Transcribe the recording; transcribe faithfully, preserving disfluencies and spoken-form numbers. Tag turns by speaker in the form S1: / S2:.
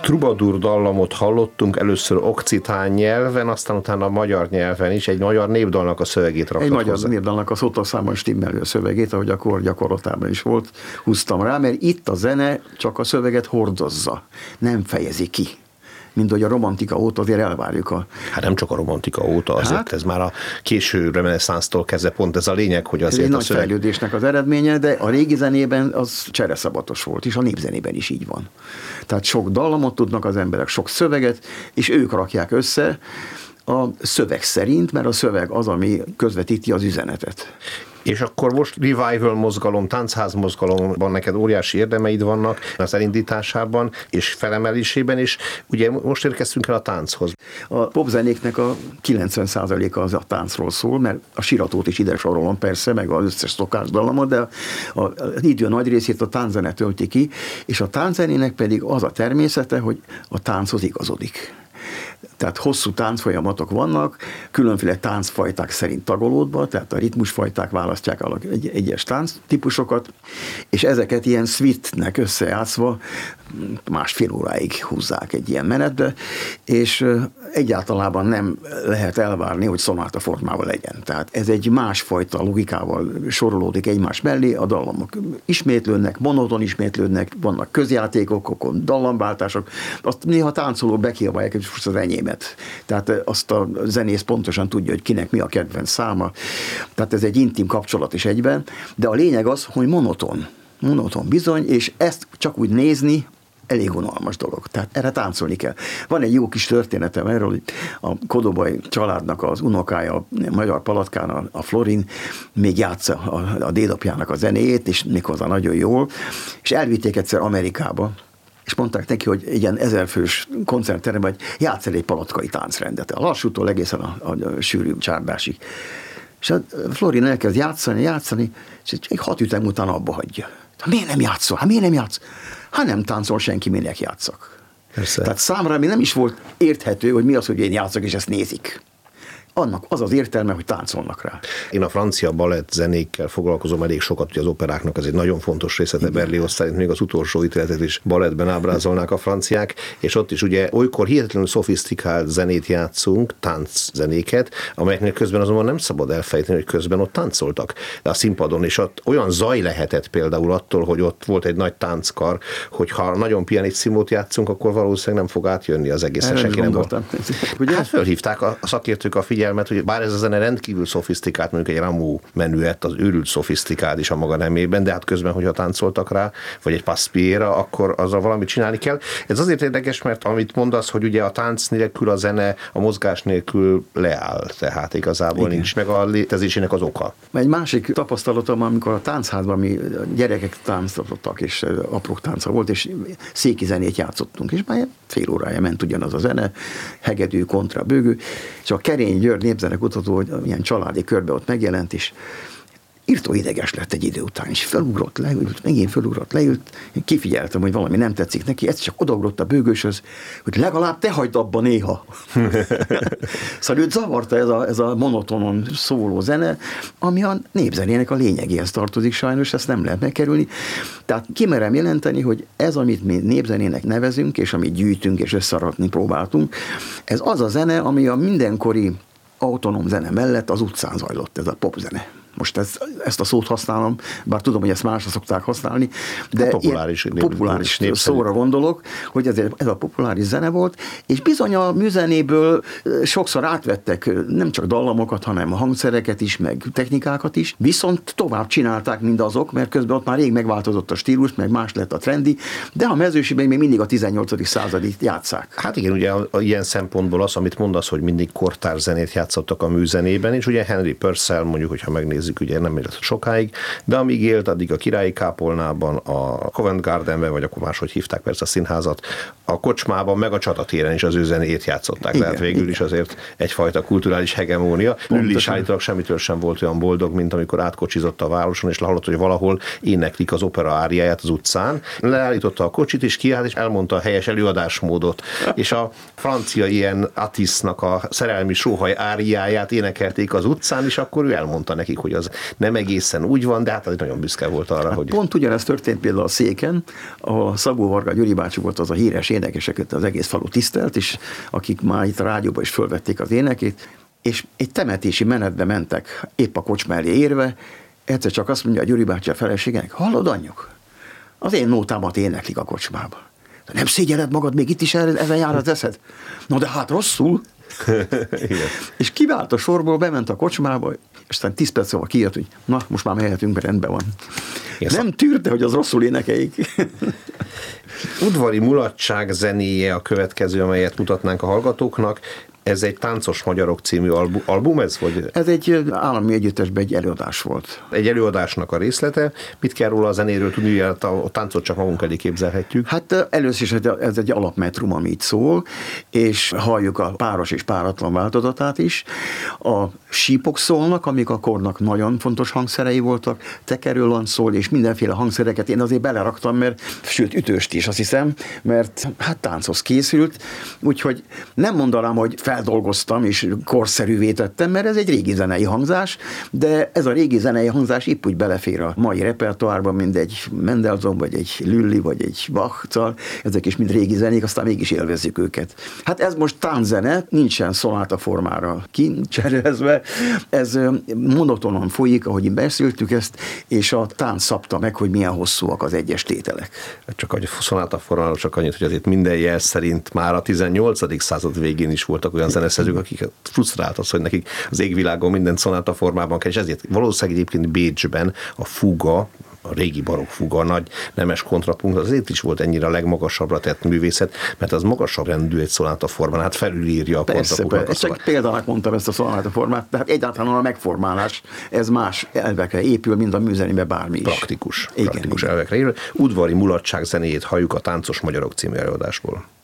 S1: trubadur dallamot hallottunk, először okcitán nyelven, aztán utána a magyar nyelven is, egy magyar népdalnak a szövegét raktad
S2: Egy magyar
S1: hozzá.
S2: népdalnak a szótagszámban stimmelő szövegét, ahogy a kor gyakorlatában is volt, húztam rá, mert itt a zene csak a szöveget hordozza, nem fejezi ki. Mint hogy a romantika óta azért elvárjuk a...
S1: Hát nem csak a romantika óta, azért hát, ez már a késő reneszánsztól kezdve pont ez a lényeg, hogy azért
S2: ez egy
S1: a
S2: nagy
S1: szöveg...
S2: fejlődésnek az eredménye, de a régi zenében az csereszabatos volt, és a népzenében is így van. Tehát sok dallamot tudnak az emberek, sok szöveget, és ők rakják össze a szöveg szerint, mert a szöveg az, ami közvetíti az üzenetet.
S1: És akkor most revival mozgalom, táncház mozgalomban neked óriási érdemeid vannak az elindításában és felemelésében, és ugye most érkeztünk el a tánchoz.
S2: A popzenéknek a kilencven százaléka az a táncról szól, mert a síratót is ide sorolom persze, meg az összes szokás dallamot, de az idő nagy részét a tánczene tölti ki, és a tánczenének pedig az a természete, hogy a tánchoz igazodik. Tehát hosszú táncfolyamatok vannak, különféle táncfajták szerint tagolódva, tehát a ritmusfajták választják el egy, egyes tánctípusokat, és ezeket ilyen suite-nek összejátszva másfél óráig húzzák egy ilyen menetbe, és egyáltalában nem lehet elvárni, hogy szonáta formában legyen. Tehát ez egy másfajta logikával sorolódik egymás mellé, a dallamok ismétlődnek, monoton ismétlődnek, vannak közjátékok, dallamváltások, azt néha táncoló bekiabálják, hogy most az enyémet. Tehát azt a zenész pontosan tudja, hogy kinek mi a kedvenc száma. Tehát ez egy intim kapcsolat is egyben, de a lényeg az, hogy monoton. Monoton bizony, és ezt csak úgy nézni, elég unalmas dolog. Tehát erre táncolni kell. Van egy jó kis történetem erről, hogy a Kodobay családnak az unokája, a Magyar Palackán, a, a Florin még játsza a, a dédapjának a zenéjét, és méghozzá nagyon jól, és elvitték egyszer Amerikába, és mondták neki, hogy egy ilyen ezerfős koncertteremben, hogy játsz el egy palackai táncrendet, a lassútól egészen a, a, a sűrű csárdásig. És a Florin elkezd játszani, játszani, és egy hat ütem után abba hagyja. Miért nem játszol? Hát miért nem játsz? Hát nem táncol senki, minek játszak.
S1: Persze.
S2: Tehát számra még nem is volt érthető, hogy mi az, hogy én játszok, és ezt nézik. Annak az az értelme, hogy táncolnak rá.
S1: Én a francia balett zenékkel foglalkozom elég sokat, hogy az operáknak ez egy nagyon fontos része, de Berlioz szerint még az utolsó ítéletet is balettben ábrázolnák a franciák, és ott is ugye olykor hihetetlenül szofisztikált zenét játszunk, tánczenéket, amelyeknél közben azonban nem szabad elfejteni, hogy közben ott táncoltak de a színpadon, és ott olyan zaj lehetett például attól, hogy ott volt egy nagy tánckar, hogyha nagyon pianisssimót játszunk, akkor valószínűleg nem fog átjönni az egészen. Senki nem volt. Hát fölhívták a szakértők a figyelmet, hogy bár ez a zene rendkívül szofisztikált, mondjuk egy Rameau menüett, az őrült szofisztikált is a maga nemében, de hát közben, hogyha táncoltak rá, vagy egy Paspiera, akkor azzal valamit csinálni kell. Ez azért érdekes, mert amit mondasz, hogy ugye a tánc nélkül a zene, a mozgás nélkül leáll, tehát igazából igen, nincs meg a létezésének az oka.
S2: Egy másik tapasztalatom, amikor a táncházban mi gyerekek táncoltak, és aprók tánca volt, és széki zenét játszottunk, és már fél órája ment ugyanaz a zene, hegedű, kontra, bőgő, és a Kerény György népzenekutató, hogy ilyen családi körbe ott megjelent, és írtó ideges lett egy idő után, és felugrott, leült, megint felugrott, leült, én kifigyeltem, hogy valami nem tetszik neki, ez csak odaugrott a bőgőshöz, hogy legalább te hagyd abba néha. Szóval őt zavarta ez a, ez a monotonon szóló zene, ami a népzenének a lényegéhez tartozik sajnos, ezt nem lehet megkerülni. Tehát kimerem jelenteni, hogy ez, amit mi népzenének nevezünk, és amit gyűjtünk és összerakni próbáltunk, ez az a zene, ami a mindenkori autonóm zene mellett az utcán zajlott, ez a popzene. Most ez, ezt a szót használom, bár tudom, hogy ezt másra szokták használni, de
S1: hát populáris,
S2: ilyen, populáris szóra gondolok, hogy ez, ez a populáris zene volt, és bizony a műzenéből sokszor átvettek nem csak dallamokat, hanem a hangszereket is, meg technikákat is, viszont tovább csinálták mindazok, mert közben ott már rég megváltozott a stílus, meg más lett a trendi, de a mezőségben még mindig a tizennyolcadik századit játsszák.
S1: Hát igen, ugye a, a, ilyen szempontból az, amit mondasz, hogy mindig kortárs zenét játszottak a műzenében, és ugye Henry Purcell, mondjuk, hogyha megnézzük, ugye nem élt sokáig, de amíg élt, addig a Királyi Kápolnában, a Covent Gardenben, vagy akkor máshogy hívták persze a színházat, a kocsmában, meg a csatatéren is az ő zenéjét játszották. Igen, tehát végül igen, is azért egyfajta kulturális hegemónia. Lülly is állítólag semmitől sem volt olyan boldog, mint amikor átkocsizott a városon, és hallott, hogy valahol éneklik az opera áriáját az utcán. Leállította a kocsit, és kiállt, és elmondta a helyes előadásmódot. És a francia ilyen Atisnak a szerelmi sóhaj áriáját énekelték az utcán, és akkor ő elmondta nekik, hogy az nem egészen úgy van, de hát az nagyon büszke volt arra,
S2: hát
S1: hogy...
S2: Pont ugyanezt történt például a Széken, ahol Szabó Varga Gyuri bácsi volt az a híres énekes, akit az egész falu tisztelt, és akik már itt a rádióban is fölvették az énekét, és egy temetési menetbe mentek, épp a kocsma elé érve, egyszer csak azt mondja a Gyuri bácsi a feleségének, hallod, anyjuk? Az én nótámat éneklik a kocsmába. De nem szégyeled magad, még itt is ezen jár az eszed? No de hát rosszul. És kivált a sorból, bement a kocsmába, és aztán tíz perc múlva kijött, hogy na, most már mehetünk, mert rendben van. Yes. Nem tűrte, hogy az rosszul énekeik.
S1: Udvari mulatság zenéje a következő, amelyet mutatnánk a hallgatóknak. Ez egy Táncos Magyarok című album, album ez? Vagy?
S2: Ez egy állami együttesben egy előadás volt.
S1: Egy előadásnak a részlete. Mit kell róla a zenéről tudni, hogy a táncot csak magunk elé képzelhetjük?
S2: Hát először is ez egy alapmetrum, ami itt szól, és halljuk a páros és páratlan változatát is. A sípok szólnak, amik a kornak nagyon fontos hangszerei voltak, tekerőlan szól, és mindenféle hangszereket én azért beleraktam, mert sőt ütőst is, azt hiszem, mert hát tánchoz készült, úgyhogy nem mondanám, hogy feldolgoztam és korszerűvé tettem, mert ez egy régi zenei hangzás, de ez a régi zenei hangzás épp úgy belefér a mai repertoárban, mint egy Mendelssohn, vagy egy Lully, vagy egy Bach-tal, ezek is mind régi zenék, aztán mégis élvezzük őket. Hát ez most tánczene, nincsen szonáta formára kincserezve, ez monotonon folyik, ahogy beszéltük ezt, és a tánc szabta meg, hogy milyen hosszúak az egyes tételek.
S1: Csak hogy a szonáta formára csak annyit, hogy azért minden jel szerint már a tizennyolcadik század végén is voltak olyan zeneszerzők, akik frusztrált az, hogy nekik az égvilágon minden szonáta formában kell, és ezért valószínűleg egyébként Bécsben a fuga, a régi barokk fuga, a nagy nemes kontrapunkt, azért is volt ennyire a legmagasabbra tett művészet, mert az magasabb rendű egy szonáta formán, hát felülírja a kontrapunknak.
S2: Persze, csak példának mondtam ezt a szonáta formát, tehát egyáltalán a megformálás, ez más elvekre épül, mint a műzenébe bármi is.
S1: Praktikus,
S2: igen,
S1: praktikus
S2: igen.
S1: elvekre épül. Udvari mulatság zenéjét halljuk a Táncos Magyarok című előadásból.